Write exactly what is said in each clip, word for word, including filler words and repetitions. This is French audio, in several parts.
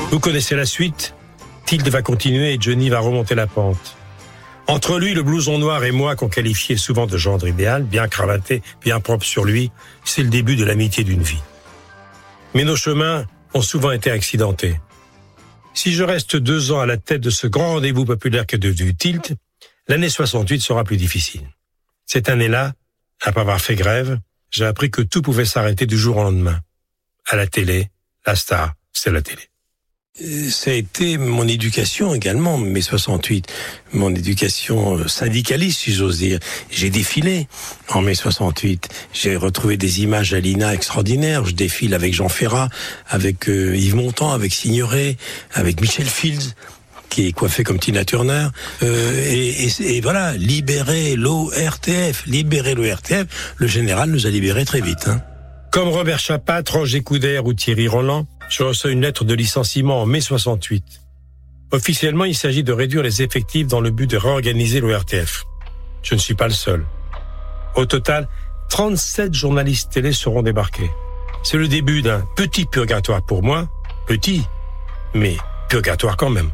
Vous connaissez la suite. Tilt va continuer et Johnny va remonter la pente. Entre lui, le blouson noir et moi, qu'on qualifiait souvent de gendre idéal, bien cravaté, bien propre sur lui, c'est le début de l'amitié d'une vie. Mais nos chemins ont souvent été accidentés. Si je reste deux ans à la tête de ce grand rendez-vous populaire qu'est devenu Tilt, l'année soixante-huit sera plus difficile. Cette année-là, après avoir fait grève, j'ai appris que tout pouvait s'arrêter du jour au lendemain. À la télé, la star, c'est la télé. Ça a été mon éducation également, mai soixante-huit, mon éducation syndicaliste, si j'ose dire. J'ai défilé en mai soixante-huit. J'ai retrouvé des images à l'I N A extraordinaires. Je défile avec Jean Ferrat, avec euh, Yves Montand, avec Signoret, avec Michel Fields, qui est coiffé comme Tina Turner. Euh, et, et, et voilà, libérer l'O R T F, libérer l'O R T F. Le général nous a libérés très vite. Hein. Comme Robert Chapat, Roger Coudert ou Thierry Roland, je reçois une lettre de licenciement en mai soixante-huit. Officiellement, il s'agit de réduire les effectifs dans le but de réorganiser l'O R T F. Je ne suis pas le seul. Au total, trente-sept journalistes télé seront débarqués. C'est le début d'un petit purgatoire pour moi, petit, mais purgatoire quand même.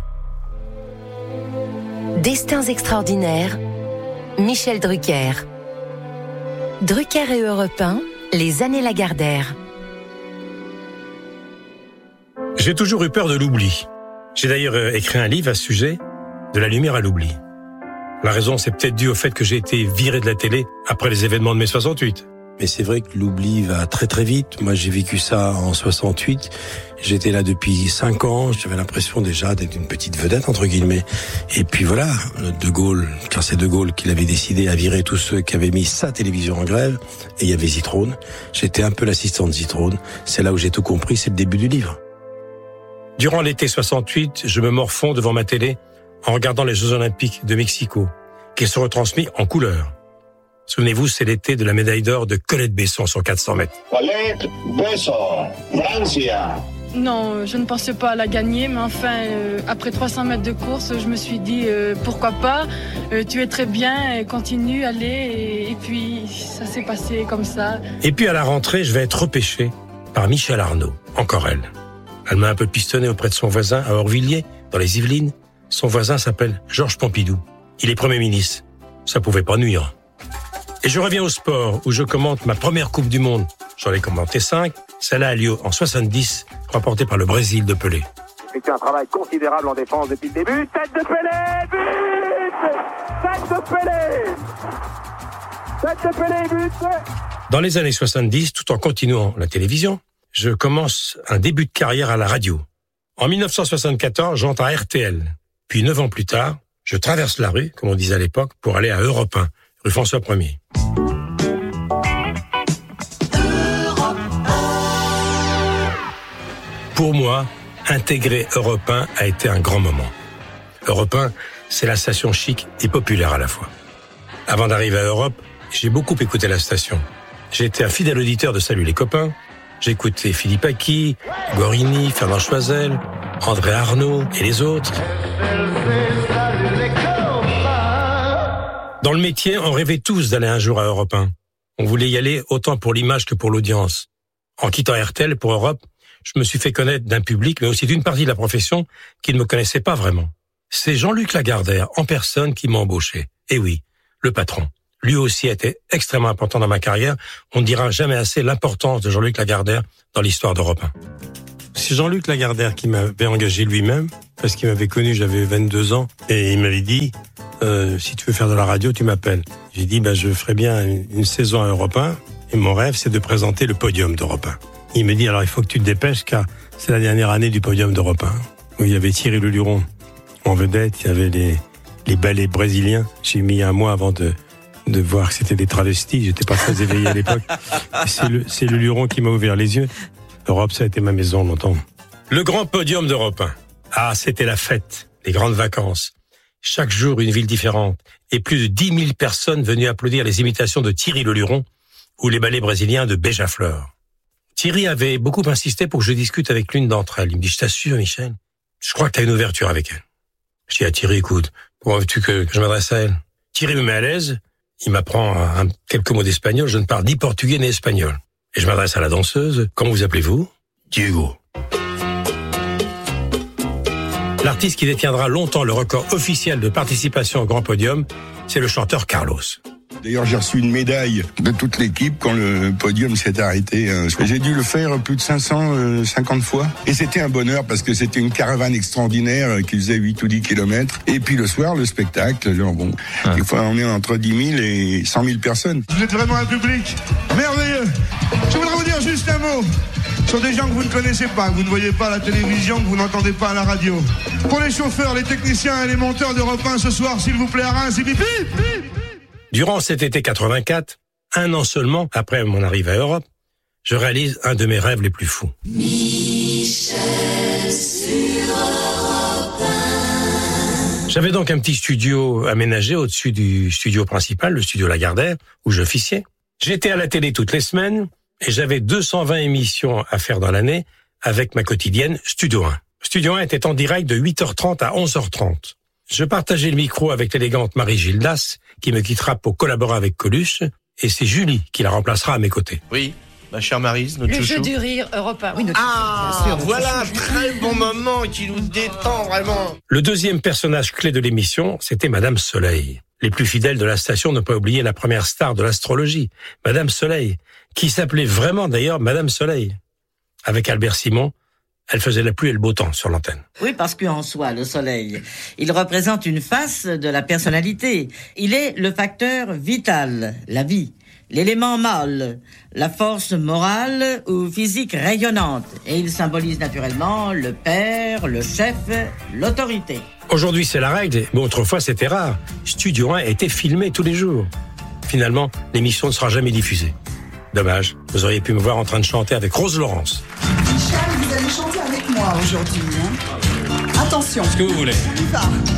Destins extraordinaires, Michel Drucker. Drucker et Europe un, les années Lagardère. J'ai toujours eu peur de l'oubli. J'ai d'ailleurs écrit un livre à ce sujet, De la lumière à l'oubli. La raison, c'est peut-être dû au fait que j'ai été viré de la télé après les événements de mai soixante-huit. Mais c'est vrai que l'oubli va très très vite. Moi, j'ai vécu ça en soixante-huit. J'étais là depuis cinq ans. J'avais l'impression déjà d'être une petite vedette, entre guillemets. Et puis voilà, De Gaulle, car c'est De Gaulle qui l'avait décidé à virer tous ceux qui avaient mis sa télévision en grève. Et il y avait Zitrone. J'étais un peu l'assistant de Zitrone. C'est là où j'ai tout compris, c'est le début du livre. Durant l'été soixante-huit, je me morfonds devant ma télé en regardant les Jeux Olympiques de Mexico, qui sont retransmis en couleur. Souvenez-vous, c'est l'été de la médaille d'or de Colette Besson sur quatre cents mètres. Colette Besson, Francia. Non, je ne pensais pas à la gagner, mais enfin, euh, après trois cents mètres de course, je me suis dit, euh, pourquoi pas, euh, tu es très bien, continue, allez, et, et puis ça s'est passé comme ça. Et puis à la rentrée, je vais être repêché par Michel Arnaud, encore elle. Elle m'a un peu pistonné auprès de son voisin à Orvilliers, dans les Yvelines. Son voisin s'appelle Georges Pompidou. Il est Premier ministre. Ça pouvait pas nuire. Et je reviens au sport, où je commente ma première Coupe du Monde. J'en ai commenté cinq. Celle-là a lieu en soixante-dix, remportée par le Brésil de Pelé. C'est un travail considérable en défense depuis le début. Tête de Pelé, but! Tête de Pelé! Tête de Pelé, but! Dans les années soixante-dix, tout en continuant la télévision, je commence un début de carrière à la radio. En dix-neuf cent soixante-quatorze, j'entre à R T L. Puis neuf ans plus tard, je traverse la rue, comme on disait à l'époque, pour aller à Europe un, rue François premier. Pour moi, intégrer Europe un a été un grand moment. Europe un, c'est la station chic et populaire à la fois. Avant d'arriver à Europe, j'ai beaucoup écouté la station. J'ai été un fidèle auditeur de Salut les copains. J'ai écouté Philippe Aki, Gorini, Fernand Choisel, André Arnaud et les autres. Dans le métier, on rêvait tous d'aller un jour à Europe un. On voulait y aller autant pour l'image que pour l'audience. En quittant R T L pour Europe, je me suis fait connaître d'un public, mais aussi d'une partie de la profession qui ne me connaissait pas vraiment. C'est Jean-Luc Lagardère, en personne, qui m'a embauché. Et oui, le patron. Lui aussi a été extrêmement important dans ma carrière. On ne dira jamais assez l'importance de Jean-Luc Lagardère dans l'histoire d'Europe un. C'est Jean-Luc Lagardère qui m'avait engagé lui-même, parce qu'il m'avait connu, j'avais vingt-deux ans, et il m'avait dit, euh, si tu veux faire de la radio, tu m'appelles. J'ai dit, bah, je ferai bien une, une saison à Europe un, et mon rêve, c'est de présenter le podium d'Europe un. Il me dit, alors il faut que tu te dépêches, car c'est la dernière année du podium d'Europe un, où il y avait Thierry Leluron en vedette, il y avait les, les ballets brésiliens. J'ai mis un mois avant de de voir que c'était des travestis. J'étais pas très éveillé à l'époque. C'est le, c'est le Luron qui m'a ouvert les yeux. Europe, ça a été ma maison longtemps. Le grand podium d'Europe un. Ah, c'était la fête, les grandes vacances. Chaque jour, une ville différente. Et plus de dix mille personnes venues applaudir les imitations de Thierry Leluron ou les ballets brésiliens de Béja Fleur. Thierry avait beaucoup insisté pour que je discute avec l'une d'entre elles. Il me dit, je t'assure, Michel, je crois que tu as une ouverture avec elle. Je dis à Thierry, écoute, comment veux-tu que, que je m'adresse à elle? Thierry me met à l'aise. Il m'apprend un, quelques mots d'espagnol. Je ne parle ni portugais ni espagnol. Et je m'adresse à la danseuse. Comment vous appelez-vous? Diego. L'artiste qui détiendra longtemps le record officiel de participation au Grand Podium, c'est le chanteur Carlos. D'ailleurs, j'ai reçu une médaille de toute l'équipe quand le podium s'est arrêté. J'ai dû le faire plus de cinq cent cinquante fois. Et c'était un bonheur parce que c'était une caravane extraordinaire qui faisait huit ou dix kilomètres. Et puis le soir, le spectacle, genre bon, ah. Des fois on est entre dix mille et cent mille personnes. Vous êtes vraiment un public merveilleux. Je voudrais vous dire juste un mot sur des gens que vous ne connaissez pas, que vous ne voyez pas à la télévision, que vous n'entendez pas à la radio. Pour les chauffeurs, les techniciens et les monteurs d'Europe un ce soir, s'il vous plaît, à Reims, bip, bip, bip. Durant cet été quatre-vingt-quatre, un an seulement après mon arrivée à Europe, je réalise un de mes rêves les plus fous. Michel sur Europe un. J'avais donc un petit studio aménagé au-dessus du studio principal, le studio Lagardère, où j'officiais. J'étais à la télé toutes les semaines et j'avais deux cent vingt émissions à faire dans l'année avec ma quotidienne Studio un. Studio un était en direct de huit heures trente à onze heures trente. Je partageais le micro avec l'élégante Marie Gildas, qui me quittera pour collaborer avec Coluche, et c'est Julie qui la remplacera à mes côtés. Oui, ma chère Maryse, notre Le chouchou. jeu du rire, Europe un. Oui, notre ah, chouchou, bien sûr, voilà, notre chouchou. très bon moment qui nous détend vraiment. Le deuxième personnage clé de l'émission, c'était Madame Soleil. Les plus fidèles de la station n'ont pas oublié la première star de l'astrologie, Madame Soleil, qui s'appelait vraiment d'ailleurs Madame Soleil. Avec Albert Simon, elle faisait la pluie et le beau temps sur l'antenne. Oui, parce qu'en soi, le soleil, il représente une face de la personnalité. Il est le facteur vital, la vie, l'élément mâle, la force morale ou physique rayonnante. Et il symbolise naturellement le père, le chef, l'autorité. Aujourd'hui, c'est la règle, mais autrefois, c'était rare. Studio un était filmé tous les jours. Finalement, l'émission ne sera jamais diffusée. Dommage, vous auriez pu me voir en train de chanter avec Rose Laurence. Michel, vous allez chanter avec moi aujourd'hui. Hein. Attention. Ce que vous voulez. On y va.